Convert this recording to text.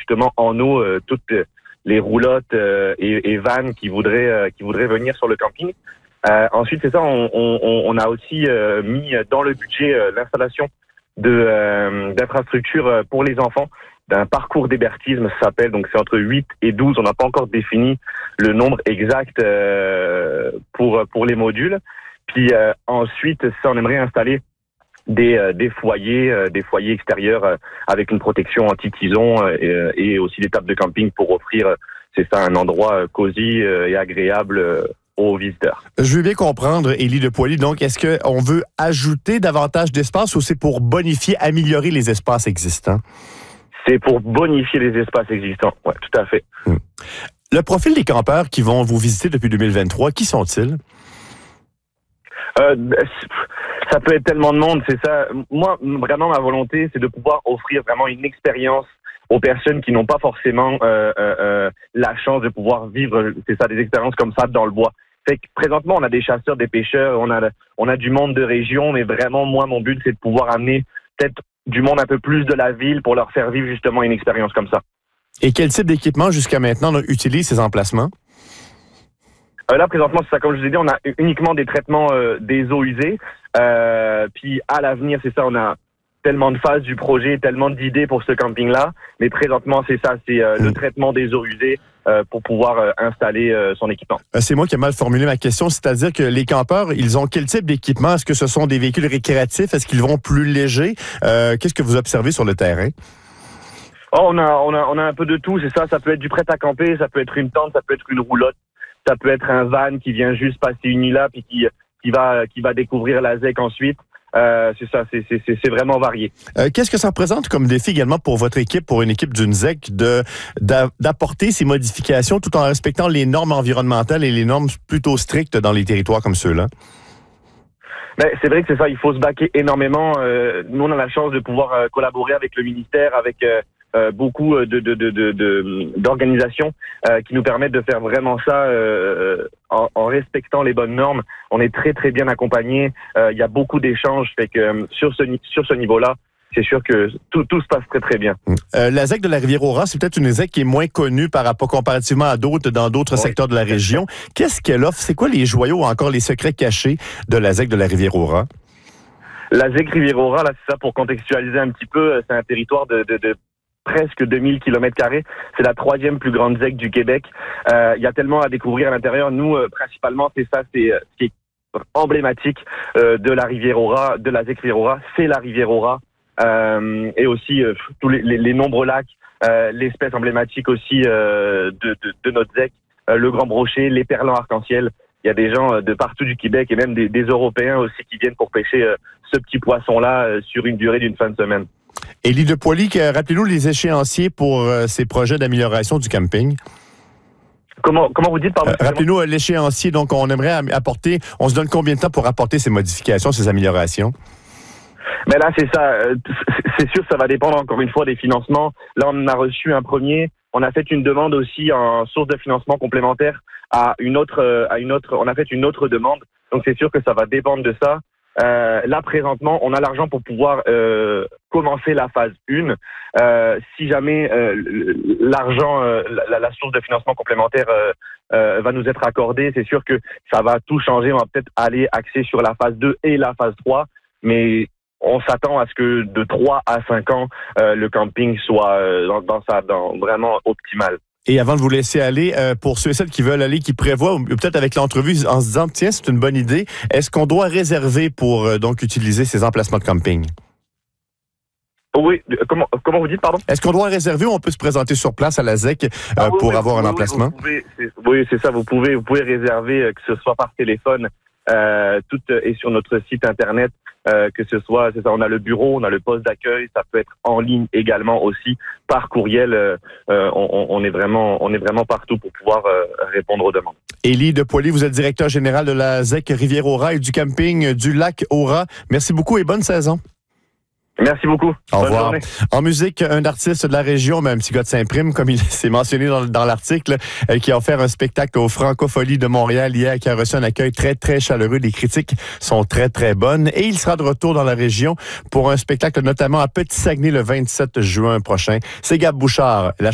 justement en eau toutes les roulottes et vannes qui voudraient venir sur le camping. Ensuite, c'est ça, on a aussi mis dans le budget l'installation d'infrastructures pour les enfants, d'un parcours d'hébertisme, ça s'appelle. Donc c'est entre 8 et 12, on n'a pas encore défini le nombre exact pour les modules. Puis ensuite, ça, on aimerait installer des foyers extérieurs avec une protection anti-tison et aussi des tables de camping pour offrir, c'est ça, un endroit cosy et agréable aux visiteurs. Je veux bien comprendre, Élie de Poily. Donc, est-ce qu'on veut ajouter davantage d'espace ou c'est pour bonifier, améliorer les espaces existants? C'est pour bonifier les espaces existants, oui, tout à fait. Le profil des campeurs qui vont vous visiter depuis 2023, qui sont-ils? Ça peut être tellement de monde, c'est ça. Moi, vraiment, ma volonté, c'est de pouvoir offrir vraiment une expérience aux personnes qui n'ont pas forcément la chance de pouvoir vivre, c'est ça, des expériences comme ça dans le bois. Fait que présentement, on a des chasseurs, des pêcheurs, on a du monde de région, mais vraiment, moi, mon but, c'est de pouvoir amener peut-être du monde un peu plus de la ville pour leur faire vivre justement une expérience comme ça. Et quel type d'équipement, jusqu'à maintenant, utilise ces emplacements? Là, présentement, c'est ça, comme je vous ai dit, on a uniquement des traitements des eaux usées. Puis à l'avenir, c'est ça, on a tellement de phases du projet, tellement d'idées pour ce camping-là. Mais présentement, c'est ça, c'est le traitement des eaux usées pour pouvoir installer son équipement. C'est moi qui ai mal formulé ma question, c'est-à-dire que les campeurs, ils ont quel type d'équipement? Est-ce que ce sont des véhicules récréatifs? Est-ce qu'ils vont plus légers? Qu'est-ce que vous observez sur le terrain? On a un peu de tout, c'est ça. Ça peut être du prêt à camper, ça peut être une tente, ça peut être une roulotte, ça peut être un van qui vient juste passer une nuit là puis qui va découvrir la ZEC ensuite. C'est ça, c'est vraiment varié. Qu'est-ce que ça représente comme défi également pour votre équipe, pour une équipe d'une ZEC, d'apporter ces modifications tout en respectant les normes environnementales et les normes plutôt strictes dans les territoires comme ceux-là? Ben, c'est vrai que c'est ça, il faut se baquer énormément. Nous, on a la chance de pouvoir collaborer avec le ministère, avec beaucoup d'organisations qui nous permettent de faire vraiment ça en respectant les bonnes normes. On est très très bien accompagnés. Il y a beaucoup d'échanges, fait que sur ce niveau-là, c'est sûr que tout se passe très très bien. La ZEC de la Rivière-au-Rat, c'est peut-être une ZEC qui est moins connue par rapport comparativement à d'autres dans d'autres secteurs de la région. Qu'est-ce qu'elle offre? C'est quoi les joyaux ou encore les secrets cachés de la ZEC de la Rivière-au-Rat? La ZEC Rivière-au-Rat, là, c'est ça, pour contextualiser un petit peu, c'est un territoire de presque 2000 km². C'est la 3e plus grande ZEC du Québec. Il y a tellement à découvrir à l'intérieur. Nous, principalement, c'est ça, c'est ce qui est emblématique de la Rivière-au-Rat, de la ZEC Rivière-au-Rat, c'est la Rivière-au-Rat. Et aussi tous les nombreux lacs, l'espèce emblématique aussi de notre ZEC, le grand brochet, les perlans arc-en-ciel. Il y a des gens de partout du Québec et même des Européens aussi qui viennent pour pêcher ce petit poisson-là sur une durée d'une fin de semaine. Élie de Poily, rappelez-nous les échéanciers pour ces projets d'amélioration du camping. Comment vous dites, pardon? Rappelez-nous l'échéancier, donc on aimerait apporter, on se donne combien de temps pour apporter ces modifications, ces améliorations? Mais là, c'est ça. C'est sûr, ça va dépendre encore une fois des financements. Là, on en a reçu un premier. On a fait une demande aussi en source de financement complémentaire à une autre. On a fait une autre demande. Donc, c'est sûr que ça va dépendre de ça. Là, présentement, on a l'argent pour pouvoir commencer la phase 1. Si jamais l'argent, la source de financement complémentaire va nous être accordée, c'est sûr que ça va tout changer. On va peut-être aller axer sur la phase 2 et la phase 3. Mais on s'attend à ce que de 3 à 5 ans, le camping soit dans vraiment optimal. Et avant de vous laisser aller, pour ceux et celles qui veulent aller, qui prévoient, ou peut-être avec l'entrevue, en se disant, tiens, c'est une bonne idée, est-ce qu'on doit réserver pour donc utiliser ces emplacements de camping? Oui, comment vous dites, pardon? Est-ce qu'on doit réserver ou on peut se présenter sur place à la ZEC pour avoir un emplacement? Oui, c'est ça, vous pouvez réserver, que ce soit par téléphone, tout est sur notre site internet. Que ce soit, c'est ça, on a le bureau, on a le poste d'accueil, ça peut être en ligne également aussi, par courriel. On est vraiment partout pour pouvoir répondre aux demandes. Élie de Poily, vous êtes directeur général de la ZEC Rivière-au-Rat et du camping du Lac-au-Rat. Merci beaucoup et bonne saison. Merci beaucoup. Au revoir. En musique, un artiste de la région, mais un petit gars de Saint-Prime, comme il s'est mentionné dans l'article, qui a offert un spectacle au Francophonie de Montréal hier, qui a reçu un accueil très, très chaleureux. Les critiques sont très, très bonnes. Et il sera de retour dans la région pour un spectacle notamment à Petit-Saguenay le 27 juin prochain. C'est Gab Bouchard.